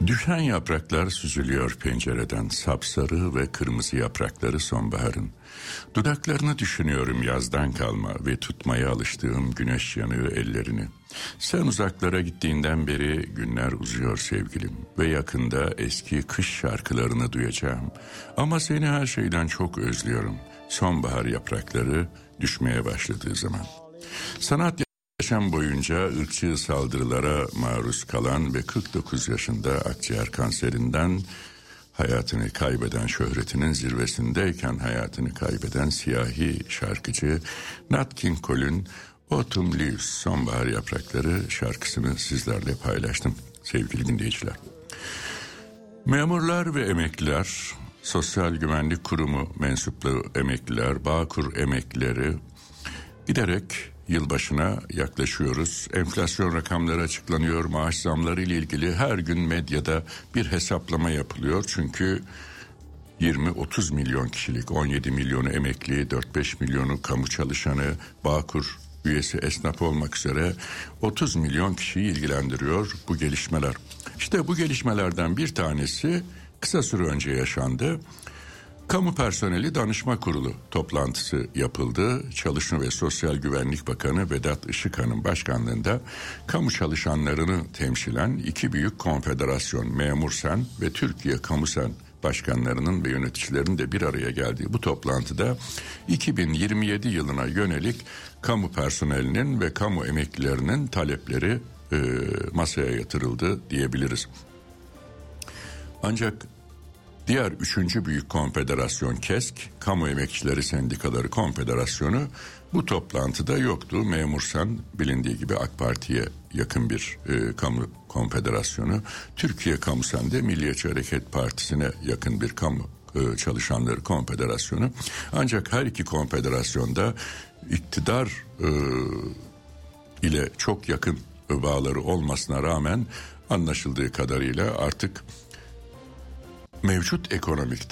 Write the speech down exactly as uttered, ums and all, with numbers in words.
Düşen yapraklar süzülüyor pencereden, sapsarı ve kırmızı yaprakları sonbaharın. Dudaklarını düşünüyorum yazdan kalma ve tutmaya alıştığım güneş yanığı ellerini. Sen uzaklara gittiğinden beri günler uzuyor sevgilim ve yakında eski kış şarkılarını duyacağım. Ama seni her şeyden çok özlüyorum. Sonbahar yaprakları düşmeye başladığı zaman. Sanat yaşam boyunca ırkçı saldırılara maruz kalan ve kırk dokuz yaşında akciğer kanserinden hayatını kaybeden, şöhretinin zirvesindeyken hayatını kaybeden siyahi şarkıcı Nat King Cole'ün Autumn Leaves, Sonbahar Yaprakları şarkısını sizlerle paylaştım sevgili dinleyiciler. Memurlar ve emekliler, Sosyal Güvenlik Kurumu mensuplu emekliler, Bağkur emeklileri giderek yılbaşına yaklaşıyoruz. Enflasyon rakamları açıklanıyor. Maaş zamları ile ilgili her gün medyada bir hesaplama yapılıyor. Çünkü yirmi otuz milyon kişilik, on yedi milyonu emekli, dört beş milyonu kamu çalışanı, Bağkur üyesi esnaf olmak üzere otuz milyon kişiyi ilgilendiriyor bu gelişmeler. İşte bu gelişmelerden bir tanesi kısa süre önce yaşandı. Kamu Personeli Danışma Kurulu toplantısı yapıldı. Çalışma ve Sosyal Güvenlik Bakanı Vedat Işıkhan'ın başkanlığında kamu çalışanlarını temsilen iki büyük konfederasyon, Memursen ve Türkiye Kamusen başkanlarının ve yöneticilerinin de bir araya geldiği bu toplantıda iki bin yirmi yedi yılına yönelik kamu personelinin ve kamu emeklilerinin talepleri e, masaya yatırıldı diyebiliriz. Ancak diğer üçüncü büyük konfederasyon KESK, Kamu Emekçileri Sendikaları Konfederasyonu bu toplantıda yoktu. Memursen bilindiği gibi AK Parti'ye yakın bir e, kamu konfederasyonu. Türkiye Kamusen de Milliyetçi Hareket Partisi'ne yakın bir kamu e, çalışanları konfederasyonu. Ancak her iki konfederasyonda iktidar e, ile çok yakın bağları olmasına rağmen anlaşıldığı kadarıyla artık mevcut ekonomik